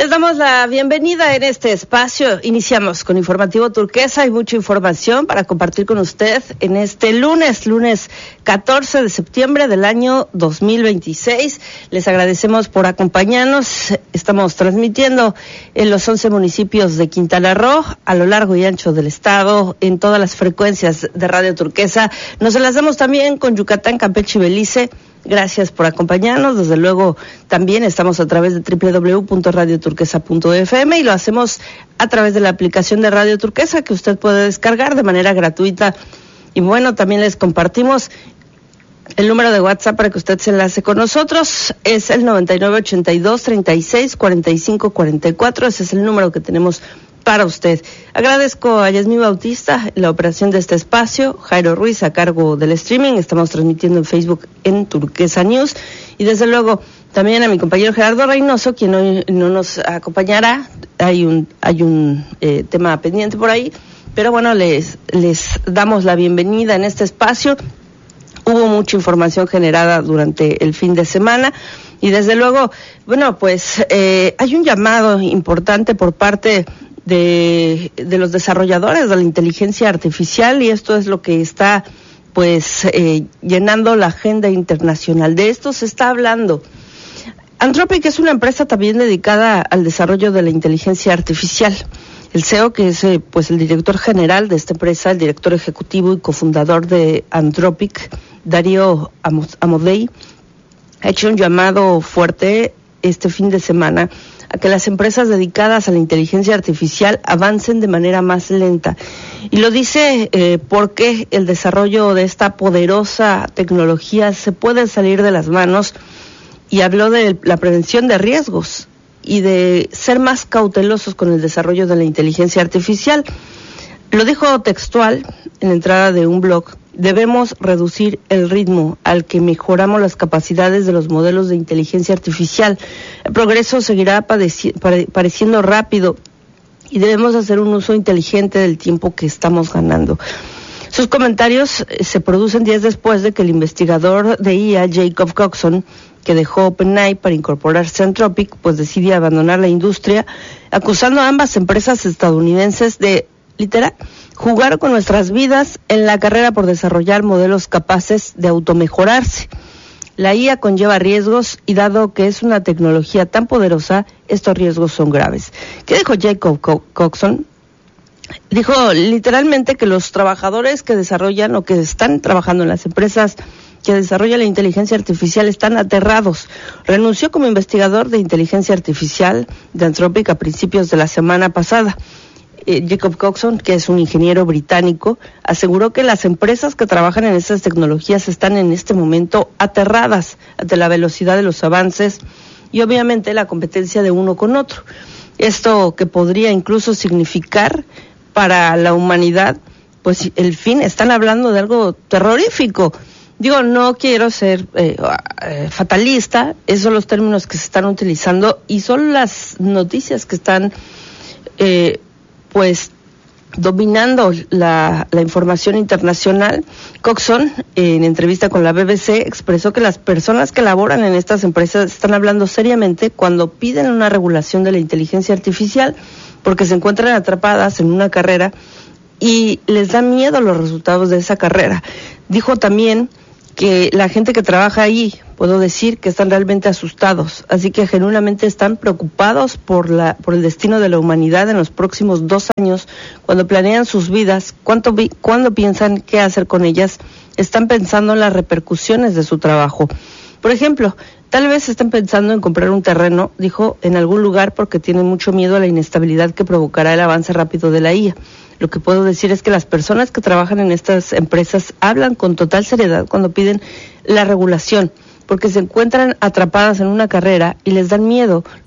Les damos la bienvenida en este espacio. Iniciamos con Informativo Turquesa. Hay mucha información para compartir con usted en este lunes 14 de septiembre del año 2026. Les agradecemos por acompañarnos. Estamos transmitiendo en los 11 municipios de Quintana Roo, a lo largo y ancho del estado, en todas las frecuencias de Radio Turquesa. Nos enlazamos también con Yucatán, Campeche y Belice. Gracias por acompañarnos. Desde luego, también estamos a través de www.radioturquesa.fm y lo hacemos a través de la aplicación de Radio Turquesa que usted puede descargar de manera gratuita. Y bueno, también les compartimos el número de WhatsApp para que usted se enlace con nosotros. Es el 9982-364544. Ese es el número que tenemos para usted. Agradezco a Yasmín Bautista en la operación de este espacio, Jairo Ruiz a cargo del streaming. Estamos transmitiendo en Facebook en Turquesa News y desde luego también a mi compañero Gerardo Reynoso, quien hoy no nos acompañará. Hay un tema pendiente por ahí, pero bueno, les damos la bienvenida en este espacio. Hubo mucha información generada durante el fin de semana y desde luego, bueno, pues hay un llamado importante por parte de los desarrolladores de la inteligencia artificial y esto es lo que está pues llenando la agenda internacional. De esto se está hablando. Anthropic es una empresa también dedicada al desarrollo de la inteligencia artificial. El CEO, que es pues el director general de esta empresa, el director ejecutivo y cofundador de Anthropic, Dario Amodei, ha hecho un llamado fuerte este fin de semana a que las empresas dedicadas a la inteligencia artificial avancen de manera más lenta. Y lo dice porque el desarrollo de esta poderosa tecnología se puede salir de las manos y habló de la prevención de riesgos y de ser más cautelosos con el desarrollo de la inteligencia artificial. Lo dijo textual en la entrada de un blog: debemos reducir el ritmo al que mejoramos las capacidades de los modelos de inteligencia artificial. El progreso seguirá pareciendo rápido y debemos hacer un uso inteligente del tiempo que estamos ganando. Sus comentarios se producen días después de que el investigador de IA, Jacob Coxon, que dejó OpenAI para incorporarse a Anthropic, pues decide abandonar la industria, acusando a ambas empresas estadounidenses de, literal, jugar con nuestras vidas en la carrera por desarrollar modelos capaces de automejorarse. La IA conlleva riesgos y dado que es una tecnología tan poderosa, estos riesgos son graves. ¿Qué dijo Jacob Coxon? Dijo literalmente que los trabajadores que desarrollan o que están trabajando en las empresas que desarrollan la inteligencia artificial están aterrados. Renunció como investigador de inteligencia artificial de Anthropic a principios de la semana pasada. Jacob Coxon, que es un ingeniero británico, aseguró que las empresas que trabajan en estas tecnologías están en este momento aterradas ante la velocidad de los avances y obviamente la competencia de uno con otro. Esto que podría incluso significar para la humanidad, pues el fin, están hablando de algo terrorífico. Digo, no quiero ser fatalista, esos son los términos que se están utilizando y son las noticias que están pues dominando la información internacional. Coxon, en entrevista con la BBC, expresó que las personas que laboran en estas empresas están hablando seriamente cuando piden una regulación de la inteligencia artificial porque se encuentran atrapadas en una carrera y les da miedo los resultados de esa carrera. Dijo también que la gente que trabaja ahí, puedo decir que están realmente asustados, así que genuinamente están preocupados por el destino de la humanidad en los próximos 2 años, cuando planean sus vidas, cuando piensan qué hacer con ellas, están pensando en las repercusiones de su trabajo. Por ejemplo, tal vez estén pensando en comprar un terreno, dijo, en algún lugar porque tienen mucho miedo a la inestabilidad que provocará el avance rápido de la IA. Lo que puedo decir es que las personas que trabajan en estas empresas hablan con total seriedad cuando piden la regulación, porque se encuentran atrapadas en una carrera y les dan miedo